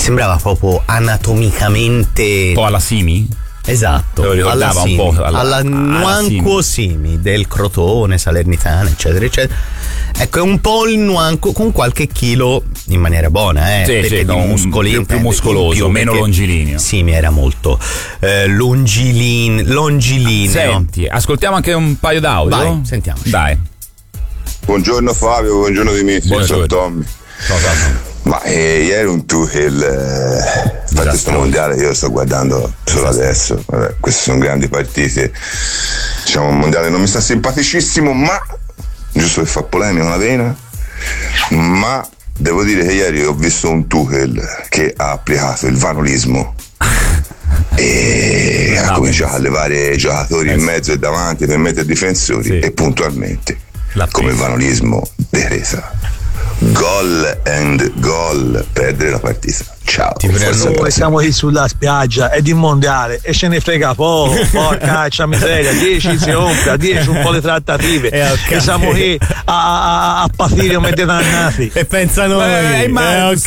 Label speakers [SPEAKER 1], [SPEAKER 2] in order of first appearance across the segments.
[SPEAKER 1] sembrava proprio anatomicamente
[SPEAKER 2] un po' alla Simi.
[SPEAKER 1] Esatto,
[SPEAKER 2] lo ricordava
[SPEAKER 1] alla Simi,
[SPEAKER 2] un po'
[SPEAKER 1] alla Nuanco Simi del Crotone, Salernitana, eccetera eccetera. Ecco, è un po' il Nuanco con qualche chilo in maniera buona,
[SPEAKER 2] sì,
[SPEAKER 1] perché
[SPEAKER 2] sì,
[SPEAKER 1] di muscoli
[SPEAKER 2] più muscoloso, meno longilineo.
[SPEAKER 1] Simi era molto longilino.
[SPEAKER 2] Senti, ascoltiamo anche un paio d'audio.
[SPEAKER 1] Vai, sentiamoci.
[SPEAKER 2] Dai.
[SPEAKER 3] Buongiorno Fabio, buongiorno Dimitri, sono Tommy. Ma ieri un Tuchel fatto questo mondiale, io lo sto guardando solo adesso. Vabbè, queste sono grandi partite. Diciamo, un mondiale non mi sta simpaticissimo, ma giusto per far polemica una vena, ma devo dire che ieri ho visto un Tuchel che ha applicato il vanolismo e ha cominciato a levare i giocatori in mezzo e davanti per mettere difensori, e puntualmente come il vanolismo decreta gol and goal, perdere la partita. Ciao.
[SPEAKER 4] Noi siamo qui sulla spiaggia, è di mondiale e ce ne frega poco, porca miseria, 10 si compra, 10 un po' le trattative e siamo qui a patire come dei dannati.
[SPEAKER 1] E pensano
[SPEAKER 2] ma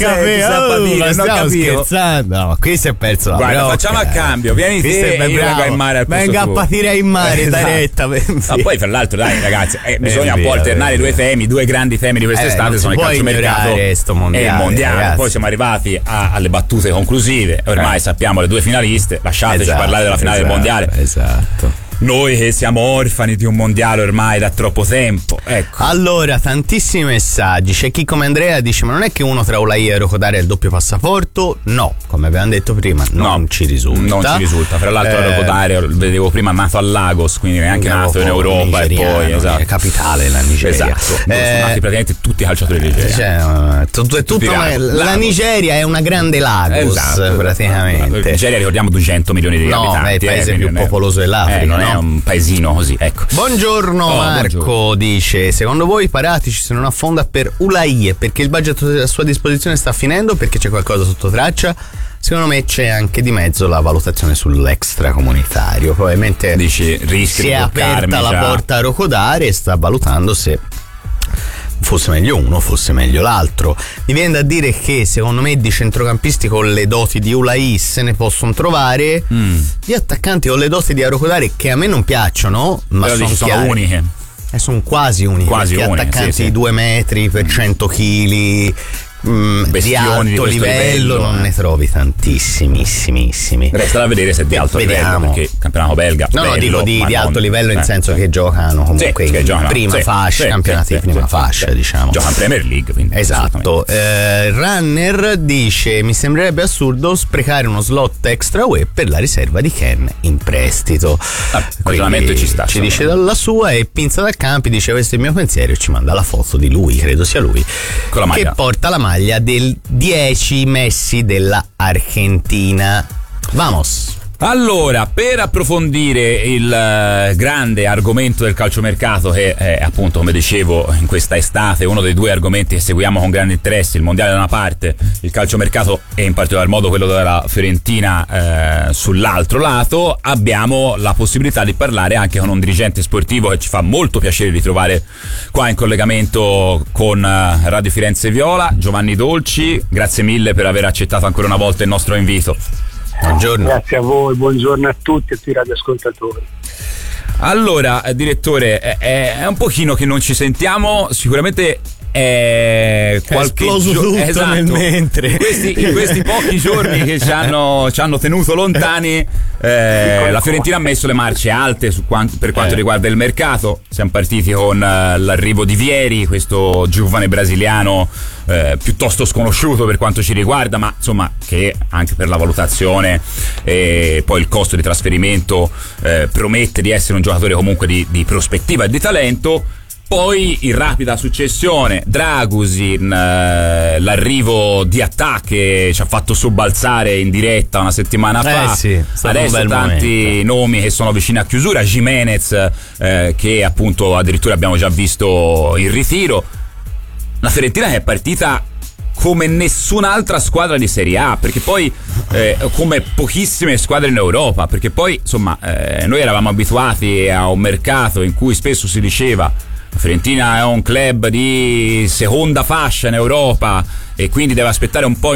[SPEAKER 1] stiamo scherzando. No, qui si è perso la
[SPEAKER 2] Guarda, facciamo a cambio, vieni te e io vengo in mare al posto
[SPEAKER 1] venga
[SPEAKER 2] tuo.
[SPEAKER 1] A patire in mare, Daretta.
[SPEAKER 2] Ma poi fra l'altro dai ragazzi, bisogna un po' alternare due temi, due grandi temi di quest'estate sono il calciomercato e il mondiale. Poi siamo arrivati alle battute conclusive, ormai sappiamo le due finaliste, lasciateci parlare della finale del mondiale.
[SPEAKER 1] Esatto.
[SPEAKER 2] Noi che siamo orfani di un mondiale ormai da troppo tempo, ecco.
[SPEAKER 1] Allora, tantissimi messaggi. C'è chi come Andrea dice: ma non è che uno tra Ulai e Rocodare ha il doppio passaporto? No, come avevamo detto prima, non ci risulta.
[SPEAKER 2] Non ci risulta. Fra l'altro Rocodare vedevo prima nato a Lagos, quindi neanche nato in Europa e poi
[SPEAKER 1] è capitale la Nigeria.
[SPEAKER 2] Esatto. Sono nati praticamente tutti i calciatori nigeriani.
[SPEAKER 1] La Nigeria è una grande Lagos, praticamente.
[SPEAKER 2] La Nigeria, ricordiamo, 200 milioni di abitanti.
[SPEAKER 1] No, è il paese più popoloso dell'Africa.
[SPEAKER 2] Non è un paesino così, ecco.
[SPEAKER 1] Buongiorno Marco, buongiorno. Dice: secondo voi Paratici se non affonda per Ulai perché il budget a sua disposizione sta finendo, perché c'è qualcosa sotto traccia? Secondo me c'è anche di mezzo la valutazione sull'extracomunitario. Probabilmente si è aperta la porta a Rocodare e sta valutando se fosse meglio uno, fosse meglio l'altro. Mi viene da dire che secondo me di centrocampisti con le doti di Ulai se ne possono trovare, di attaccanti con le doti di Rocodare che a me non piacciono, ma sono
[SPEAKER 2] uniche.
[SPEAKER 1] Sono quasi uniche, attaccanti di 2 metri per 100 kg di alto livello non ne trovi tantissimissimi.
[SPEAKER 2] Resta da vedere se è di alto livello, perché il campionato belga
[SPEAKER 1] dico di alto livello in senso che giocano comunque in prima fascia, campionati di prima fascia, diciamo.
[SPEAKER 2] Giocano in Premier League, quindi.
[SPEAKER 1] Esatto. Runner dice: mi sembrerebbe assurdo sprecare uno slot extra UE per la riserva di Ken in prestito.
[SPEAKER 2] Ragionamento ci sta.
[SPEAKER 1] Ci dice dalla sua, e Pinza dal Campi dice: questo è il mio pensiero, e ci manda la foto di lui, credo sia lui,
[SPEAKER 2] con la maglia,
[SPEAKER 1] che porta la maglia del 10 Messi della Argentina. Vamos.
[SPEAKER 2] Allora, per approfondire il grande argomento del calciomercato, che è appunto, come dicevo, in questa estate uno dei due argomenti che seguiamo con grande interesse, il mondiale da una parte, il calciomercato e in particolar modo quello della Fiorentina sull'altro lato, abbiamo la possibilità di parlare anche con un dirigente sportivo che ci fa molto piacere ritrovare qua in collegamento con Radio Firenze Viola, Giovanni Dolci. Grazie mille per aver accettato ancora una volta il nostro invito.
[SPEAKER 1] Buongiorno.
[SPEAKER 4] Grazie a voi, buongiorno a tutti e a tutti i radioascoltatori.
[SPEAKER 2] Allora, direttore, è un pochino che non ci sentiamo, sicuramente è
[SPEAKER 1] esploso tutto nel mentre.
[SPEAKER 2] In questi pochi giorni che ci hanno tenuto lontani, la Fiorentina ha messo le marce alte per quanto riguarda il mercato. Siamo partiti con l'arrivo di Vieri, questo giovane brasiliano piuttosto sconosciuto per quanto ci riguarda, ma insomma che anche per la valutazione e poi il costo di trasferimento promette di essere un giocatore comunque di prospettiva e di talento. Poi in rapida successione Dragusin, l'arrivo di Attà che ci ha fatto sobbalzare in diretta una settimana fa. Adesso tanti nomi che sono vicini a chiusura, Jimenez che appunto addirittura abbiamo già visto in ritiro. La Fiorentina che è partita come nessun'altra squadra di Serie A, perché poi come pochissime squadre in Europa, perché poi insomma noi eravamo abituati a un mercato in cui spesso si diceva la Fiorentina è un club di seconda fascia in Europa e quindi deve aspettare un po'